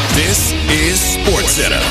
This is SportsCenter.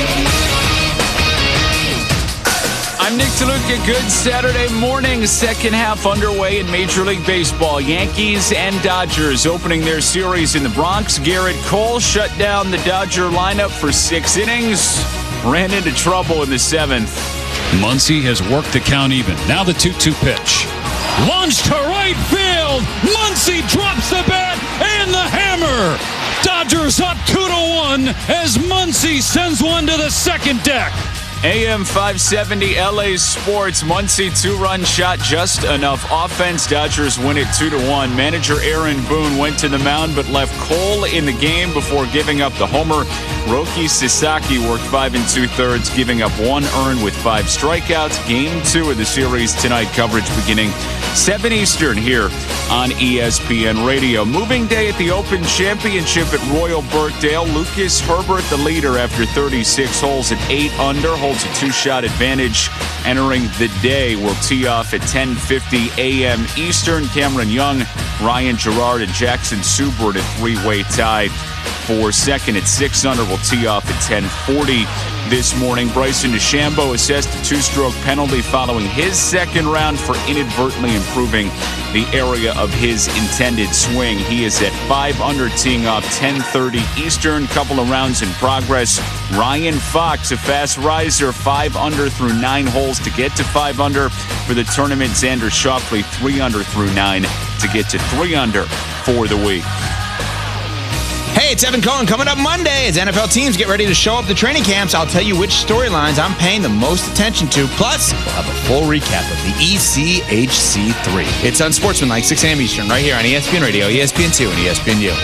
I'm Nick DeLuca. Good Saturday morning. Second half underway in Major League Baseball. Yankees and Dodgers opening their series in the Bronx. Garrett Cole shut down the Dodger lineup for 6 innings. Ran into trouble in the 7th. Muncy has worked the count even. Now the 2-2 pitch. Launched to right field. Muncy drops the bat and the hammer. Dodgers up 2-1 as Muncy sends one to the second deck. AM 570 LA Sports. Muncy 2-run shot, just enough offense. Dodgers win it 2-1. Manager Aaron Boone went to the mound but left Cole in the game before giving up the homer. Roki Sasaki worked 5 2/3, giving up 1 earned with 5 strikeouts. Game 2 of the series tonight. Coverage beginning 7 Eastern here on ESPN Radio. Moving day at the Open Championship at Royal Birkdale. Lucas Herbert, the leader after 36 holes at 8 under, holds a 2-shot advantage. Entering the day, will tee off at 10:50 a.m. Eastern. Cameron Young, Ryan Gerard, and Jackson Subert, a 3-way tie for second at 6 under, will tee off at 10:40 this morning. Bryson DeChambeau assessed a 2-stroke penalty following his second round for inadvertently improving the area of his intended swing. He is at 5 under, teeing off 10:30 Eastern. Couple of rounds in progress. Ryan Fox, a fast riser, 5 under through 9 holes to get to 5 under for the tournament. Xander Schauffele, 3 under through 9 to get to 3 under for the week. Hey, it's Evan Cohen. Coming up Monday as NFL teams get ready to show up to training camps, I'll tell you which storylines I'm paying the most attention to. Plus, we'll have a full recap of the ECHC3. It's Unsportsmanlike, 6 a.m. Eastern, right here on ESPN Radio, ESPN2, and ESPNU.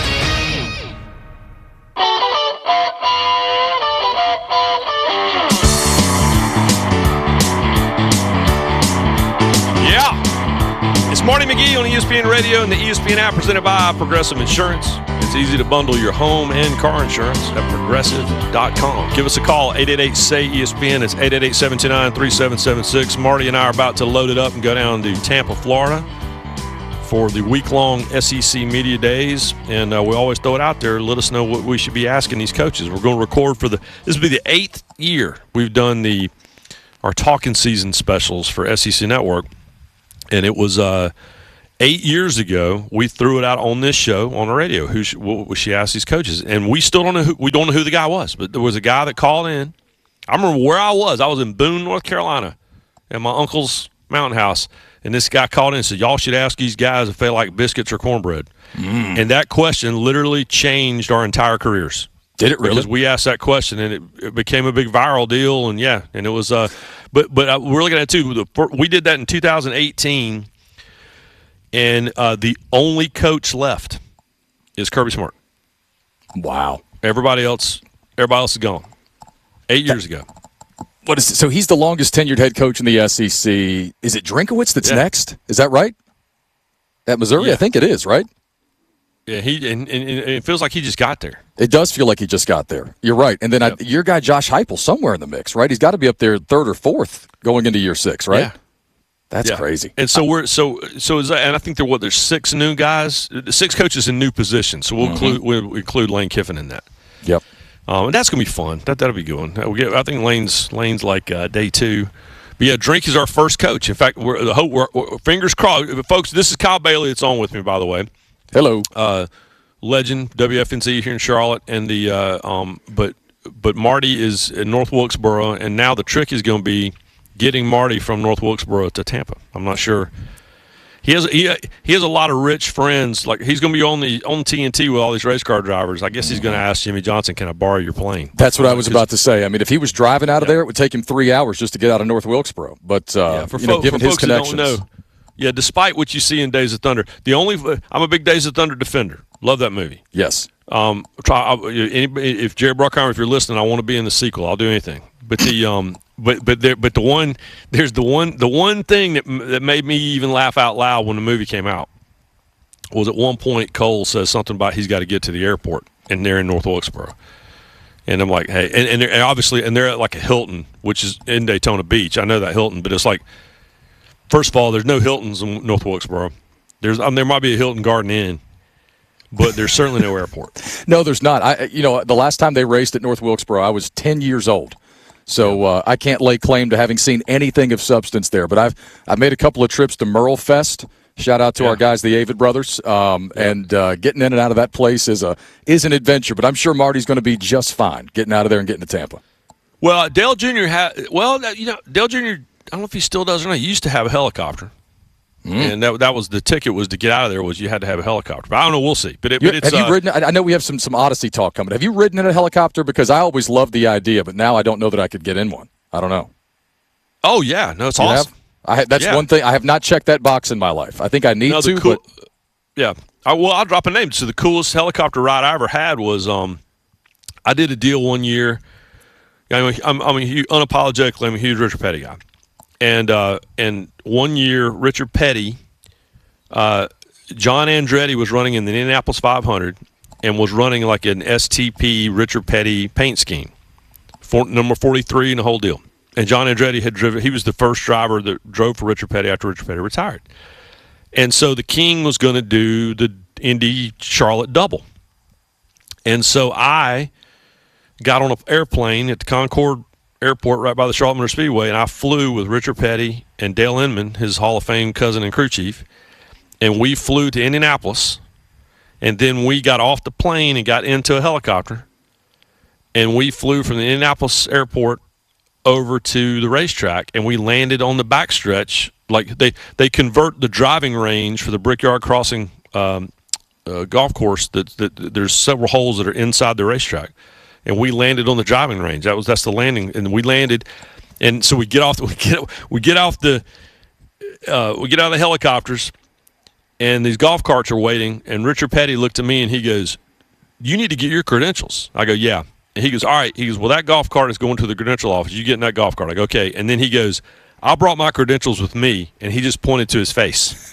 It's Marty McGee on ESPN Radio and the ESPN app, presented by Progressive Insurance. It's easy to bundle your home and car insurance at Progressive.com. Give us a call, 888-SAY-ESPN. It's 888-729-3776. Marty and I are about to load it up and go down to Tampa, Florida for the week-long SEC Media Days. And we always throw it out there. Let us know what we should be asking these coaches. We're going to record for this will be the 8th year we've done our Talking Season specials for SEC Network. And it was 8 years ago we threw it out on this show on the radio. She asked these coaches, and we still don't know who the guy was. But there was a guy that called in. I remember where I was. I was in Boone, North Carolina, at my uncle's mountain house, and this guy called in and said, "Y'all should ask these guys if they like biscuits or cornbread." And that question literally changed our entire careers. Did it really? Because we asked that question, and it became a big viral deal, and and it was. But we're looking at it too. We did that in 2018, and the only coach left is Kirby Smart. Wow! Everybody else is gone. 8 years ago. What is it? So he's the longest tenured head coach in the SEC. Is it Drinkowitz that's next? Is that right? At Missouri, Yeah. I think it is, right? Yeah, and it feels like he just got there. It does feel like he just got there. You're right. And then your guy Josh Heupel somewhere in the mix, right? He's got to be up there 3rd or 4th going into year 6, right? Yeah. That's crazy. And so is that, and I think there's 6 new guys, 6 coaches in new positions. So we'll include Lane Kiffin in that. Yep. And that's gonna be fun. That'll be good. I think Lane's like day 2. But yeah, Drink is our first coach. In fact, we're fingers crossed, folks. This is Kyle Bailey. It's on with me, by the way. Hello. Legend, WFNZ here in Charlotte, and but Marty is in North Wilkesboro, and now the trick is going to be getting Marty from North Wilkesboro to Tampa. I'm not sure. He has a lot of rich friends. Like, he's going to be on TNT with all these race car drivers. I guess he's going to ask Jimmy Johnson, "Can I borrow your plane?" That's what I was about to say. I mean, if he was driving out of there, it would take him 3 hours just to get out of North Wilkesboro. But given his connections, don't know. Yeah, despite what you see in Days of Thunder, I'm a big Days of Thunder defender. Love that movie. Yes. If Jerry Bruckheimer, if you're listening, I want to be in the sequel. I'll do anything. But the one thing that made me even laugh out loud when the movie came out was at one point Cole says something about he's got to get to the airport, and they're in North Wilkesboro. And I'm like, hey, and they're at like a Hilton, which is in Daytona Beach. I know that Hilton, but it's like, first of all, there's no Hiltons in North Wilkesboro. There might be a Hilton Garden Inn, but there's certainly no airport. No, there's not. The last time they raced at North Wilkesboro, I was 10 years old. So I can't lay claim to having seen anything of substance there. But I've made a couple of trips to Merle Fest. Shout out to our guys, the Avid brothers. And getting in and out of that place is an adventure. But I'm sure Marty's going to be just fine getting out of there and getting to Tampa. Well, Dale Jr. Dale Jr., I don't know if he still does or not. He used to have a helicopter. And that was the ticket was to get out of there was you had to have a helicopter. But I don't know. We'll see. But it's, have you ridden? I know we have some Odyssey talk coming. Have you ridden in a helicopter? Because I always loved the idea, but now I don't know that I could get in one. I don't know. Oh yeah, no, it's awesome. That's one thing. I have not checked that box in my life. I think I need to. Yeah. I'll drop a name. So the coolest helicopter ride I ever had was I did a deal one year. Unapologetically, I'm a huge Richard Petty guy. And 1 year, Richard Petty, John Andretti was running in the Indianapolis 500 and was running like an STP Richard Petty paint scheme, number 43 and the whole deal. And John Andretti had driven. He was the first driver that drove for Richard Petty after Richard Petty retired. And so the King was going to do the Indy Charlotte double. And so I got on an airplane at the Concord Airport right by the Charlotte Motor Speedway, and I flew with Richard Petty and Dale Inman, his Hall of Fame cousin and crew chief, and we flew to Indianapolis, and then we got off the plane and got into a helicopter, and we flew from the Indianapolis airport over to the racetrack, and we landed on the backstretch. Like they convert the driving range for the Brickyard Crossing golf course. There's several holes that are inside the racetrack. And we landed on the driving range. That's the landing, and we landed, and so we get out of the helicopters, and these golf carts are waiting. And Richard Petty looked at me and he goes, "You need to get your credentials." I go, "Yeah." And he goes, "All right." He goes, "Well, that golf cart is going to the credential office. You get in that golf cart." I go, "Okay." And then he goes, "I brought my credentials with me," and he just pointed to his face.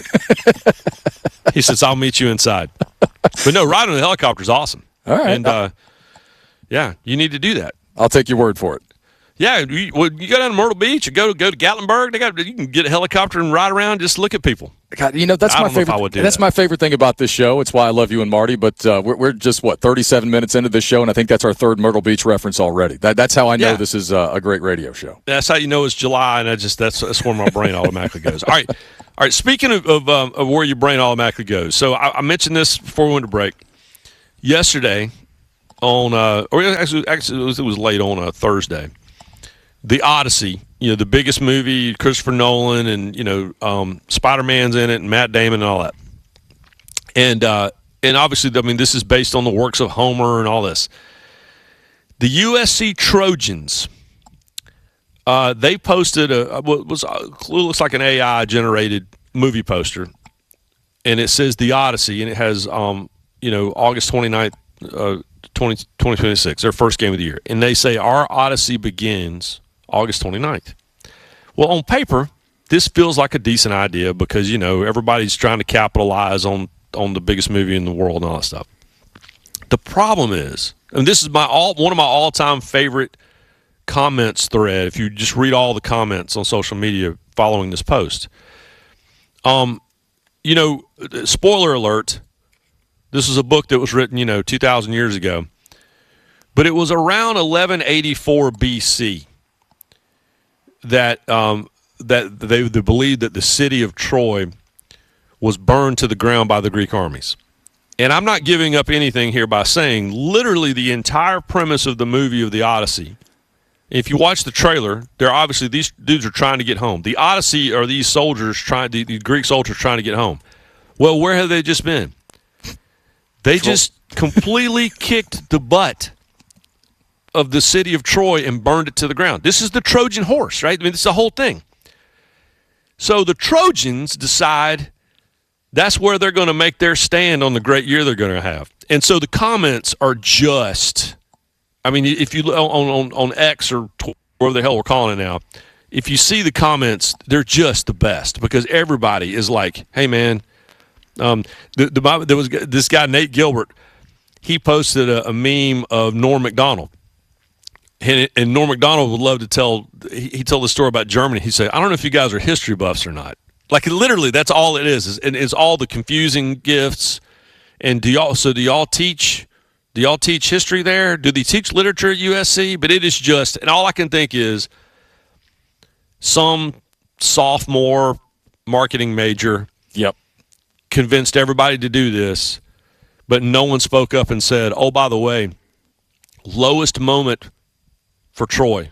He says, "I'll meet you inside." But no, riding in the helicopter is awesome. All right. And yeah, you need to do that. I'll take your word for it. Yeah, you go down to Myrtle Beach, or go to Gatlinburg. You can get a helicopter and ride around, just look at people. God, that's my favorite. That's my favorite thing about this show. It's why I love you and Marty. But we're just 37 minutes into this show, and I think that's our third Myrtle Beach reference already. That's how I know this is a great radio show. That's how you know it's July, and that's where my brain automatically goes. All right. Speaking of where your brain automatically goes, so I mentioned this before we went to break. Yesterday, actually it was late on a Thursday. The Odyssey, the biggest movie, Christopher Nolan, and Spider-Man's in it, and Matt Damon, and all that. And obviously, this is based on the works of Homer and all this. The USC Trojans, they posted what looks like an AI-generated movie poster, and it says The Odyssey, and it has August 29th, 2026, their first game of the year. And they say, "Our Odyssey begins August 29th. Well, on paper, this feels like a decent idea because, everybody's trying to capitalize on the biggest movie in the world and all that stuff. The problem is, and this is one of my all-time favorite comments thread, if you just read all the comments on social media following this post. Spoiler alert, this is a book that was written, 2,000 years ago. But it was around 1184 BC that they believed that the city of Troy was burned to the ground by the Greek armies. And I'm not giving up anything here by saying literally the entire premise of the movie of the Odyssey. If you watch the trailer, these dudes are trying to get home. The Odyssey are these soldiers the Greek soldiers trying to get home. Well, where have they just been? They just completely kicked the butt of the city of Troy and burned it to the ground. This is the Trojan horse, right? This is the whole thing. So the Trojans decide that's where they're going to make their stand on the great year they're going to have. And so the comments are just, if you on X or whatever the hell we're calling it now, if you see the comments, they're just the best because everybody is like, "Hey, man." There was this guy, Nate Gilbert. He posted a meme of Norm Macdonald. And Norm Macdonald would love to tell – he told the story about Germany. He said, "I don't know if you guys are history buffs or not." Like, literally, that's all it is. And it's all the confusing gifts And do y'all teach history there? Do they teach literature at USC? But it is just, and all I can think is some sophomore marketing major convinced everybody to do this, but no one spoke up and said, oh, by the way, lowest moment for Troy,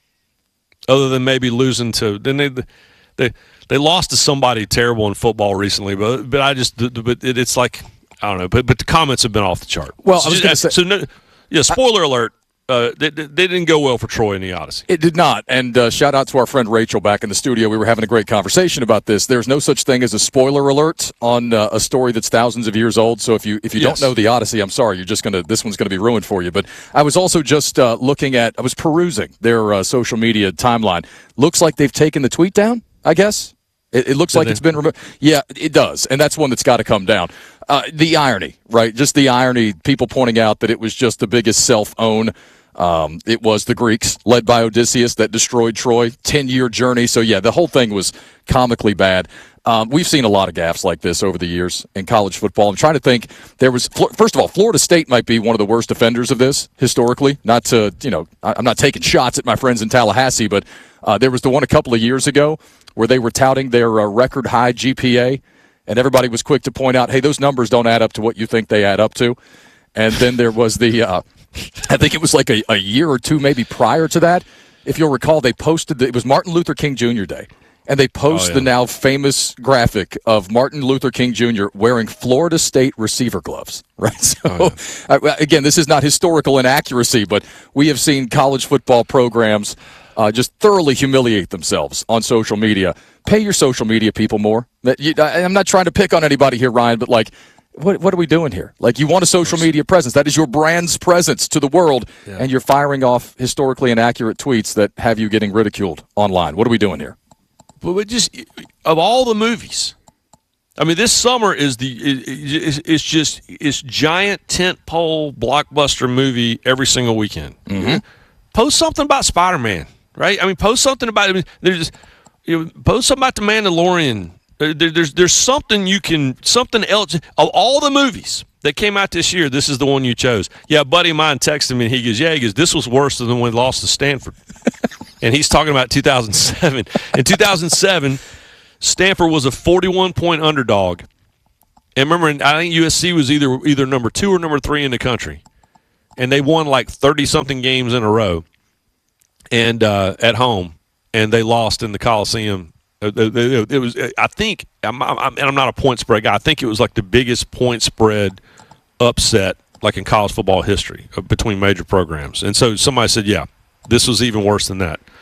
other than maybe losing to – then they lost to somebody terrible in football recently, but it's like – I don't know, but the comments have been off the chart. Well, I was going to say, spoiler alert. They didn't go well for Troy in the Odyssey. It did not. And shout out to our friend Rachel back in the studio. We were having a great conversation about this. There's no such thing as a spoiler alert on a story that's thousands of years old. So if you don't know the Odyssey, I'm sorry, this one's going to be ruined for you. But I was also just I was perusing their social media timeline. Looks like they've taken the tweet down, I guess. It looks like it's been removed. Yeah, it does. And that's one that's got to come down. The irony, right? Just the irony, people pointing out that it was just the biggest self-own. It was the Greeks, led by Odysseus, that destroyed Troy, 10-year journey. So, yeah, the whole thing was comically bad. We've seen a lot of gaffes like this over the years in college football. I'm trying to think. First of all, Florida State might be one of the worst offenders of this historically. Not to, I'm not taking shots at my friends in Tallahassee, but there was the one a couple of years ago where they were touting their record-high GPA, and everybody was quick to point out, hey, those numbers don't add up to what you think they add up to. And then there was I think it was like a year or two maybe prior to that. If you'll recall, they posted it was Martin Luther King Jr. Day. And they post the now famous graphic of Martin Luther King Jr. wearing Florida State receiver gloves, right? So, again, this is not historical inaccuracy, but we have seen college football programs just thoroughly humiliate themselves on social media. Pay your social media people more. I'm not trying to pick on anybody here, Ryan, but what are we doing here? You want a social media presence. That is your brand's presence to the world, and you're firing off historically inaccurate tweets that have you getting ridiculed online. What are we doing here? But of all the movies, I mean, this summer is giant tentpole blockbuster movie every single weekend. Mm-hmm. Post something about Spider-Man, right? I mean, post something about post something about the Mandalorian. There's something else of all the movies that came out this year. This is the one you chose. Yeah, a buddy of mine texted me and he goes, this was worse than when we lost to Stanford. And he's talking about 2007. In 2007, Stanford was a 41-point underdog. And remember, I think USC was either number 2 or number 3 in the country. And they won 30-something games in a row and at home. And they lost in the Coliseum. It was, I think, and I'm not a point spread guy, I think it was the biggest point spread upset in college football history between major programs. And so somebody said, yeah, this was even worse than that.